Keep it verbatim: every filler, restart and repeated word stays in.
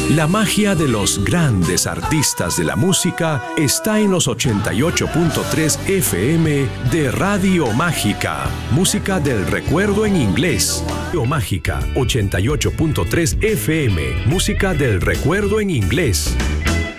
La magia de los grandes artistas de la música está en los ochenta y ocho punto tres F M de Radio Mágica. Música del recuerdo en inglés. Radio Mágica, ochenta y ocho punto tres F M. Música del recuerdo en inglés.